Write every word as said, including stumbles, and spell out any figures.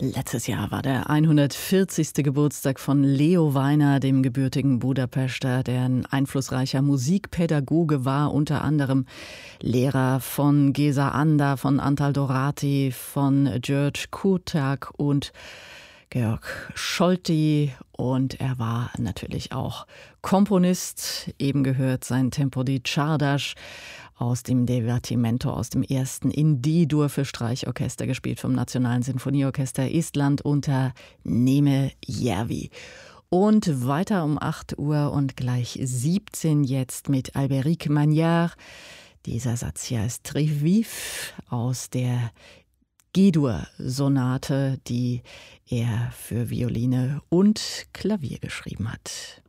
Letztes Jahr war der hundertvierzigste Geburtstag von Leo Weiner, dem gebürtigen Budapester, der ein einflussreicher Musikpädagoge war, unter anderem Lehrer von Geza Anda, von Antal Dorati, von György Kurták und Georg Scholti, und er war natürlich auch Komponist. Eben gehört sein Tempo di Csárdás aus dem Divertimento, aus dem ersten in D-Dur für Streichorchester, gespielt vom Nationalen Sinfonieorchester Estland unter Németh Järvi. Und weiter um acht Uhr und gleich siebzehn jetzt mit Albéric Magnard. Dieser Satz hier ist Très vif aus der G-Dur-Sonate, die er für Violine und Klavier geschrieben hat.